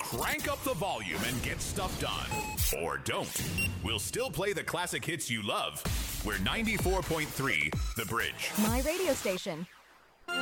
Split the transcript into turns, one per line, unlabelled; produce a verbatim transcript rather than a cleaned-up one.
crank up the volume and get stuff done. Or don't. We'll still play the classic hits you love. We're ninety-four point three, The Bridge.
My radio station.